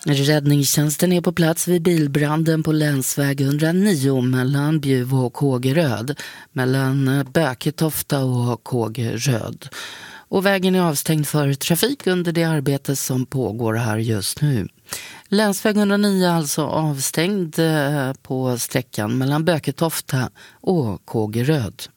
Räddningstjänsten är på plats vid bilbranden på länsväg 109 mellan Bjuv och Kågeröd, mellan Böketofta och Kågeröd. Och vägen är avstängd för trafik under det arbete som pågår här just nu. Länsväg 109 är alltså avstängd på sträckan mellan Böketofta och Kågeröd.